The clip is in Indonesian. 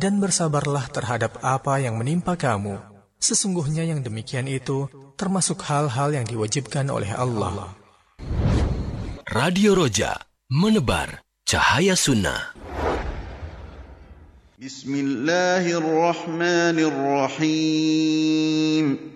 dan bersabarlah terhadap apa yang menimpa kamu. Sesungguhnya yang demikian itu termasuk hal-hal yang diwajibkan oleh Allah. Radio Roja, menebar cahaya sunnah. Bismillahirrahmanirrahim.